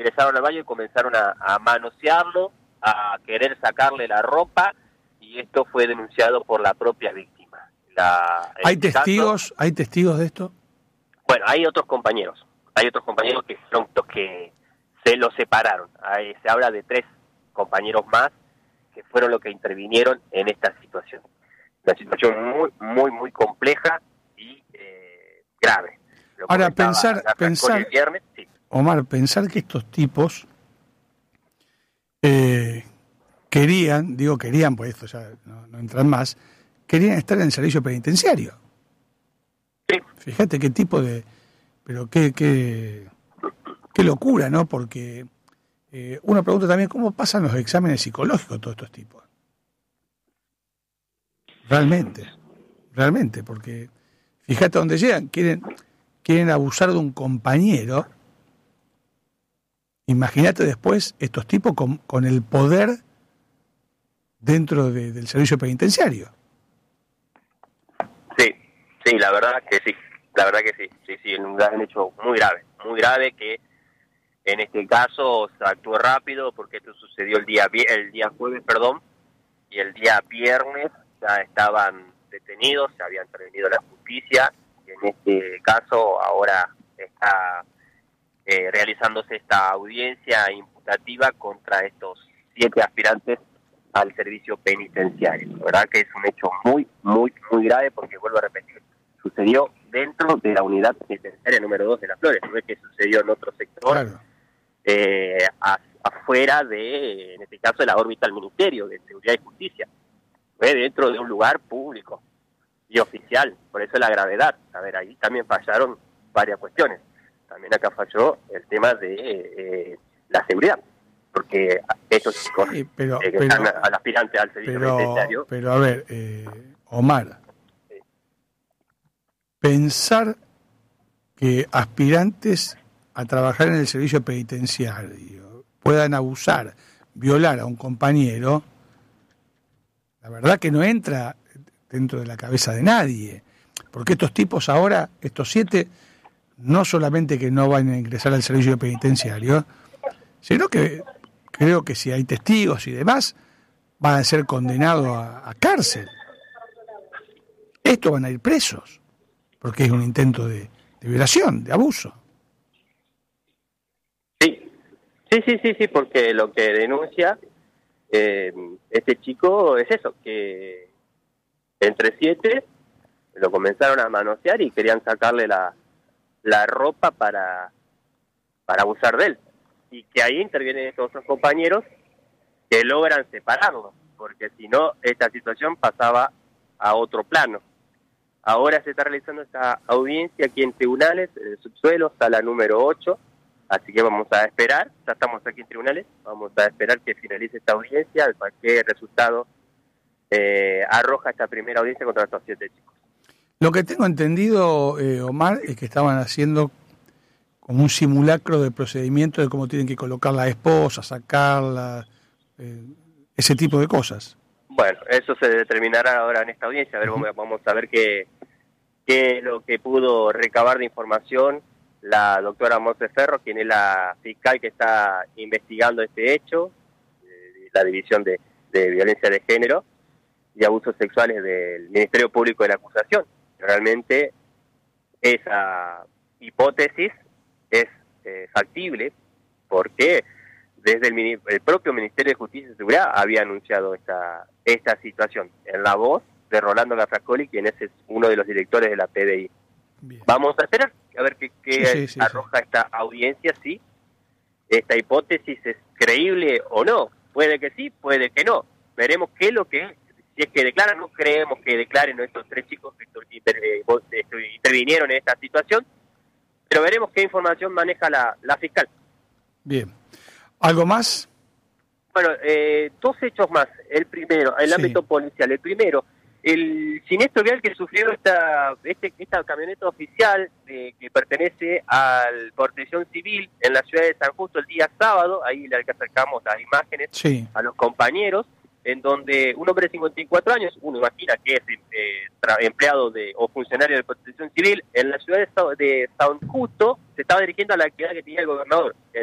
ingresaron al baño y comenzaron a manosearlo, a querer sacarle la ropa, y esto fue denunciado por la propia víctima. ¿Hay testigos de esto? Bueno, hay otros compañeros que fueron los que se los separaron. Se habla de 3 compañeros más que fueron los que intervinieron en esta situación. Una situación muy, muy, muy compleja y grave. Ahora, pensar el viernes, sí. Omar, pensar que estos tipos querían, pues esto ya no entran más, querían estar en el servicio penitenciario. Sí. Fíjate qué tipo de... Pero qué locura, ¿no? Porque uno pregunta también cómo pasan los exámenes psicológicos todos estos tipos. Realmente, porque fíjate dónde llegan, quieren abusar de un compañero. Imagínate después estos tipos con el poder dentro del servicio penitenciario. Sí, la verdad que sí, un hecho muy grave que en este caso se actuó rápido porque esto sucedió el día jueves, y el día viernes ya estaban detenidos, se había intervenido la justicia, y en este caso ahora está realizándose esta audiencia imputativa contra estos 7 aspirantes al servicio penitenciario. La verdad que es un hecho muy, muy, muy grave porque, vuelvo a repetir, sucedió dentro de la unidad penitenciaria número 2 de Las Flores, no es que sucedió en otro sector, claro. Afuera de, en este caso, de la órbita del Ministerio de Seguridad y Justicia, fue dentro de un lugar público y oficial, por eso la gravedad. A ver, ahí también fallaron varias cuestiones. También acá falló el tema de la seguridad, porque estos chicos que están al aspirante al servicio penitenciario... Pero a ver, Omar, sí. Pensar que aspirantes a trabajar en el servicio penitenciario puedan abusar, violar a un compañero, la verdad que no entra dentro de la cabeza de nadie, porque estos tipos ahora, estos 7, no solamente que no van a ingresar al servicio penitenciario, sino que creo que si hay testigos y demás, van a ser condenados a cárcel. Estos van a ir presos, porque es un intento de violación, de abuso. Sí, porque lo que denuncia este chico es eso, que entre 7 lo comenzaron a manosear y querían sacarle la ropa para abusar de él, y que ahí intervienen estos otros compañeros que logran separarlo, porque si no esta situación pasaba a otro plano. Ahora se está realizando esta audiencia aquí en tribunales, en el subsuelo, sala número 8, así que vamos a esperar, ya estamos aquí en tribunales, vamos a esperar que finalice esta audiencia, para qué resultado arroja esta primera audiencia contra estos 7 chicos. Lo que tengo entendido, Omar, es que estaban haciendo como un simulacro de procedimiento de cómo tienen que colocar la esposa, sacarla, ese tipo de cosas. Bueno, eso se determinará ahora en esta audiencia. A ver, vamos a ver qué es lo que pudo recabar de información la doctora Monse Ferro, quien es la fiscal que está investigando este hecho, la División de Violencia de Género y Abusos Sexuales del Ministerio Público de la Acusación. Realmente esa hipótesis es factible porque desde el propio Ministerio de Justicia y Seguridad había anunciado esta situación en la voz de Rolando Gafrascoli, quien es uno de los directores de la PDI. Bien. Vamos a esperar a ver qué arroja esta audiencia, si esta hipótesis es creíble o no. Puede que sí, puede que no. Veremos qué es lo que es. Si es que declaran, no creemos que declaren estos 3 chicos que intervinieron en esta situación, pero veremos qué información maneja la fiscal. Bien. ¿Algo más? Bueno, 2 hechos más. El primero, el ámbito policial. El primero, el siniestro vial que sufrió esta camioneta oficial que pertenece al Protección Civil en la ciudad de San Justo el día sábado. Ahí le acercamos las imágenes a los compañeros, en donde un hombre de 54 años, uno imagina que es empleado o funcionario de Protección Civil, en la ciudad de San Justo, se estaba dirigiendo a la actividad que tenía el gobernador.